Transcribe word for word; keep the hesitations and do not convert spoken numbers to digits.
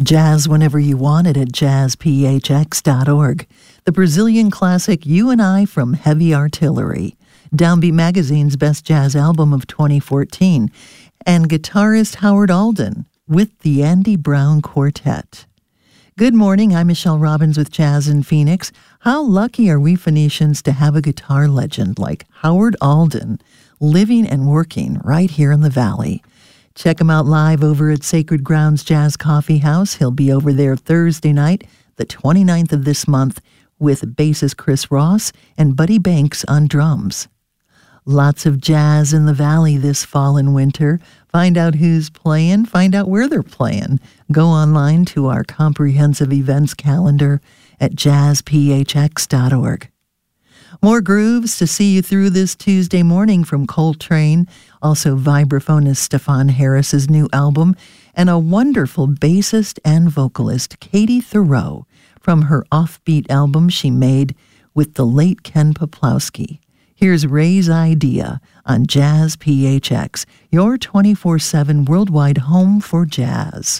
Jazz whenever you want it at jazz p h x dot org. The Brazilian classic You and I from Heavy Artillery. Downbeat Magazine's Best Jazz Album of twenty fourteen. And guitarist Howard Alden with the Andy Brown Quartet. Good morning, I'm Michelle Robbins with Jazz in Phoenix. How lucky are we Phoenicians to have a guitar legend like Howard Alden living and working right here in the Valley. Check him out live over at Sacred Grounds Jazz Coffee House. He'll be over there Thursday night, the twenty-ninth of this month, with bassist Chris Ross and Buddy Banks on drums. Lots of jazz in the Valley this fall and winter. Find out who's playing, find out where they're playing. Go online to our comprehensive events calendar at jazz p h x dot org. More grooves to see you through this Tuesday morning from Coltrane, also vibraphonist Stefan Harris's new album, and a wonderful bassist and vocalist, Katie Thoreau, from her offbeat album she made with the late Ken Poplowski. Here's Ray's Idea on Jazz P H X, your twenty-four seven worldwide home for jazz.